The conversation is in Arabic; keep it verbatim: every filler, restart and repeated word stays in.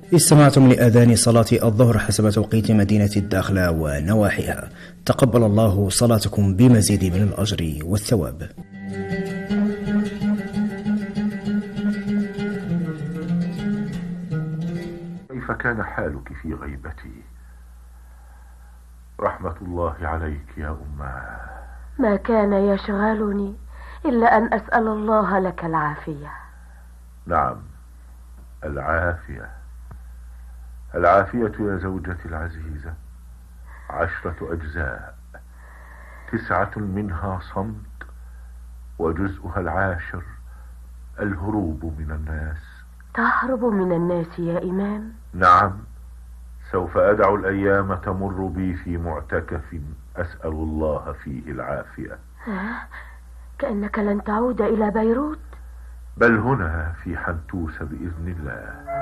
استمعتم لأذان صلاة الظهر حسب توقيت مدينة الداخلة ونواحيها. تقبل الله صلاتكم بمزيد من الأجر والثواب. كيف كان حالك في غيبتي؟ رحمة الله عليك يا أماه. ما كان يشغلني إلا أن أسأل الله لك العافية. نعم، العافية العافية يا زوجتي العزيزة عشرة أجزاء، تسعة منها صمت، وجزءها العاشر الهروب من الناس. تهرب من الناس يا إمام؟ نعم، سوف أدع الأيام تمر بي في معتكف أسأل الله فيه العافية. كأنك لن تعود إلى بيروت؟ بل هنا في حنتوس بإذن الله.